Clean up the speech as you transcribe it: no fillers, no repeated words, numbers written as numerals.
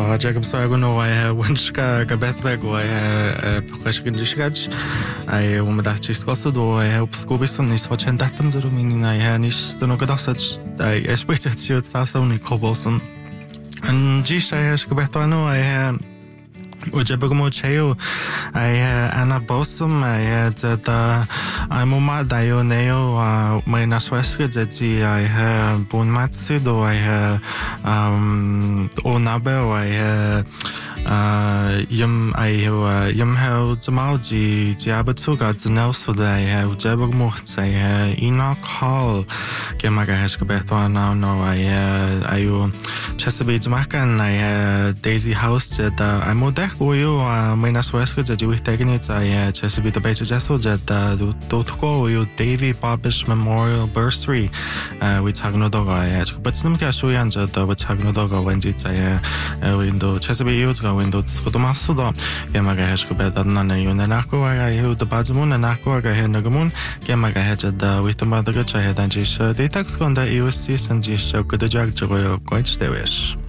Jacob Sargono I winska gabethbego I profession disgaj I umadachi skosudo I upskubison is what datum do meaning I hanis do no gadasach I expected to sasoni koboson and Gisha Gabethano I Ujebagmo Cheo, I Anna Bosom, I had the Imoma Dayo Neo, my Nasweska Zetzi, I have Bonmatsudo, I have Onabel, I have Yum Hel Jamauji, Diabatuga, the Nelsuda, I have Jebagmut, I have Enoch Hall, Gemaga Heshkabeto, now no, I Chesapeake Jamakan, I have Daisy House, that I'm Odek. Uyu my Nasweska that you taking it I Chesapeake the Beach Jessel that Dotko you Davy Bobbish Memorial Bursary with Hagnodoga but some Kashuyan jet with Hagnodoga when it's a window Chesapeake use go window Skotomasudo Yamaga Heshkobet Nana Yunanako I heard the Bajamun and Aqua Nagamun Yamaga Hedge with the mother I had and Jish the tax on the USC and Jish could the Jack Joy quite the wish.